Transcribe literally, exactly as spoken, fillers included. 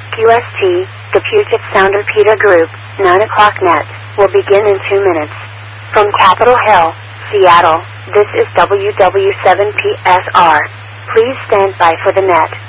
Q S T, the Puget Sound Repeater Group, nine o'clock net, will begin in two minutes. From Capitol Hill, Seattle, this is W W seven P S R. Please stand by for the net.